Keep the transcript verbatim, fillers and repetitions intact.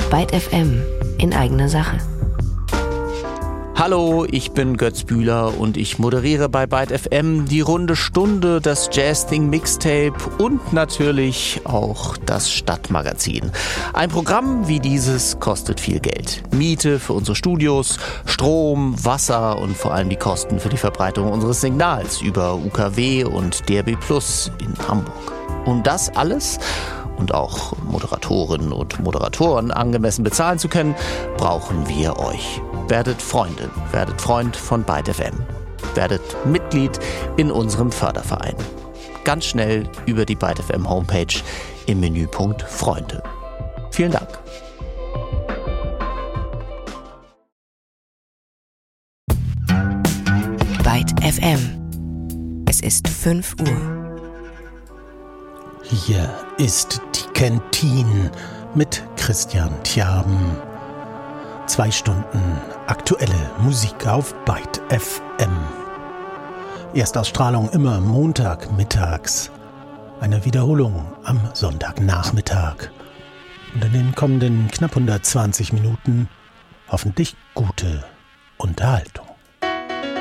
Byte F M in eigener Sache. Hallo, ich bin Götz Bühler und ich moderiere bei Byte F M die runde Stunde, das Jazz-Ding Mixtape und natürlich auch das Stadtmagazin. Ein Programm wie dieses kostet viel Geld. Miete für unsere Studios, Strom, Wasser und vor allem die Kosten für die Verbreitung unseres Signals über U K W und D A B Plus in Hamburg. Und das alles und auch Moderatorinnen und Moderatoren angemessen bezahlen zu können, brauchen wir euch. Werdet Freundin, werdet Freund von Byte F M. Werdet Mitglied in unserem Förderverein. Ganz schnell über die Byte F M Homepage im Menüpunkt Freunde. Vielen Dank. Byte F M. Es ist fünf Uhr. Hier ist die Kantine mit Christian Tjaben. Zwei Stunden aktuelle Musik auf Byte F M. Erstausstrahlung immer Montagmittags. Eine Wiederholung am Sonntagnachmittag. Und in den kommenden knapp hundertzwanzig Minuten hoffentlich gute Unterhaltung.